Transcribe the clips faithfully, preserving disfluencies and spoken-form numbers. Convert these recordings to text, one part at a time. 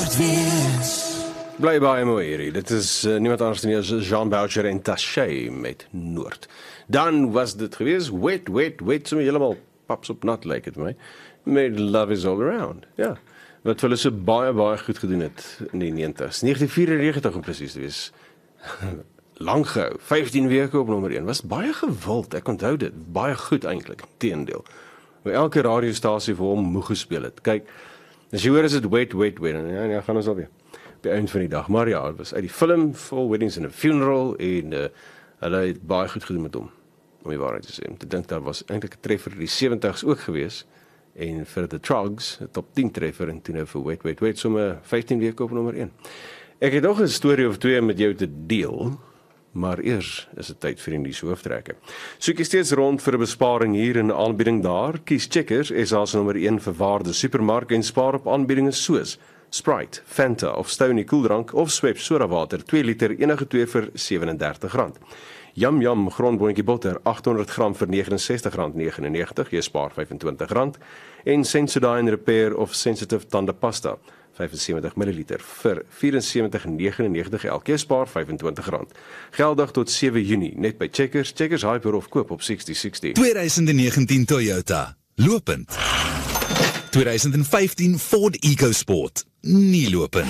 Noordwes. Bly baie mooi hierdie. Dit is uh, niemand anders nie as Jean Boucher en Taché met Noord. Dan was dit gewees, wet, wet, wet, so helemaal paps op nat lyk het my. Met Love is All Around. Ja, wat hulle so baie, baie goed gedoen het in die negentig's. negentien vierennegentig om presies te wees. Lang gehou, vyftien weke op nommer een. Was baie gewild, ek onthou dit. Baie goed eintlik, teendeel. Waar elke radiostasie vir hom moeg gespeel het. Kyk, as jy hoor is dit wet, wet, wet. En ja, ja, gaan ons alweer. Op die eind van die dag. Maar ja, het was uit die film, Four Weddings and a Funeral, en uh, hulle het baie goed gedoen met hom. Om die waarheid te sê. Om te dink, daar was eintlik 'n treffer in die seventig's ook gewees. En vir The Trogs, 'n top tien treffer, en toe nou vir Wet, Wet, Wet, somme vyftien weke op nommer een. Ek het nog 'n storie of twee met jou te deel, maar eers is dit tyd vir die nuus hooftrekke. Soek jy steeds rond vir 'n besparing hier en 'n aanbieding daar? Kies Checkers, S A se nommer een verwaarde supermark en spaar op aanbiedinge soos Sprite, Fanta of Stoney koeldrank of Schweppes sodawater, twee liter, enige twee vir vyf en dertig rand. Yum Yum grondboontjie botter, achthonderd gram vir negenenses stig negenennegentig, jy spaar vyfentwintig rand. En Sensodyne Repair of Sensitive tandepasta, vyfensewentig milliliter vir vierensewentig negenennegentig elk, jy spaar vyfentwintig rand. Geldig tot sewe Junie, net by Checkers, Checkers Hyper of koop op sixty sixty. twintig negentien Toyota, lopend. twintig vyftien Ford EcoSport, nie lopend.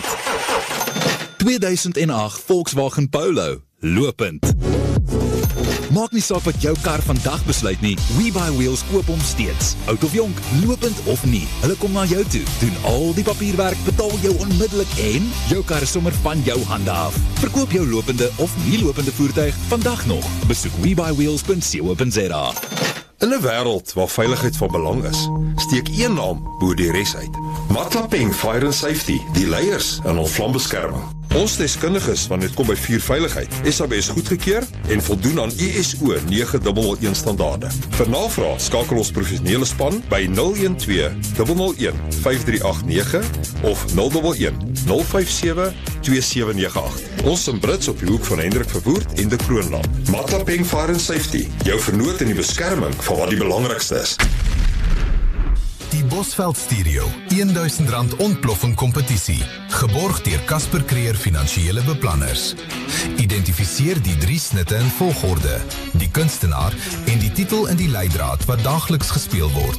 tweeduisend agt Volkswagen Polo, lopend. Maak nie saak wat jou kar vandag besluit nie, WeBuyWheels koop hom steeds. Oud of jonk, lopend of nie, hulle kom na jou toe, doen al die papierwerk, betaal jou onmiddellik en jou kar is sommer van jou hande af. Verkoop jou lopende of nie lopende voertuig vandag nog. Besoek we buy wheels dot co dot za. In 'n wêreld waar veiligheid van belang is, steek een naam bo die res uit. Matlapeng Fire and Safety, die leiers in ons vlambeskerming. Ons deskundiges wanneer dit kom by vuurveiligheid, S A B S goedgekeur en voldoen aan I S O nege nul een standaarde. Vir navraag skakel ons professionele span by nul een twee nul nul een vyf drie agt nege of nul een een nul vyf sewe twee sewe nege agt. Ons in Brits op die hoek van Hendrik Verwoerd en de Kroonland. Matlapeng Fire and Safety, jou vernoot in die beskerming van wat die belangrikste is. Die Bosveld Stereo duisend rand ontploffing kompetisie, geborg deur Casper Creer Finansiële Beplanners. Identifiseer die drie snitte in volgorde, die kunstenaar en die titel in die leidraad wat daagliks gespeel word.